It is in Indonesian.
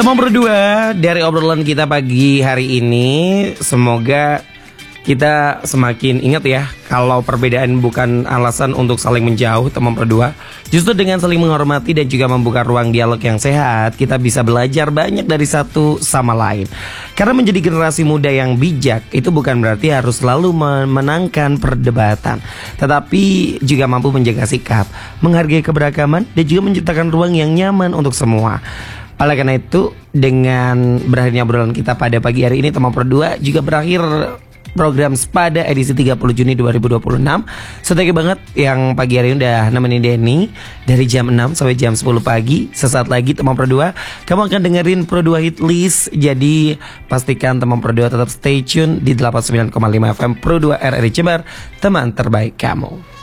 Teman berdua, dari obrolan kita pagi hari ini, semoga kita semakin ingat ya, kalau perbedaan bukan alasan untuk saling menjauh, teman berdua. Justru dengan saling menghormati dan juga membuka ruang dialog yang sehat, kita bisa belajar banyak dari satu sama lain. Karena menjadi generasi muda yang bijak, itu bukan berarti harus selalu memenangkan perdebatan, tetapi juga mampu menjaga sikap, menghargai keberagaman, dan juga menciptakan ruang yang nyaman untuk semua. Oleh karena itu, dengan berakhirnya obrolan kita pada pagi hari ini, teman berdua, juga berakhir program Sepada edisi 30 Juni 2026. So thank you banget yang pagi hari ini udah nemenin Denny dari jam 6 sampai jam 10 pagi. Sesaat lagi teman berdua, kamu akan dengerin Pro 2 Hit List. Jadi pastikan teman berdua tetap stay tune di 89,5 FM Pro 2 RRI Jember, teman terbaik kamu.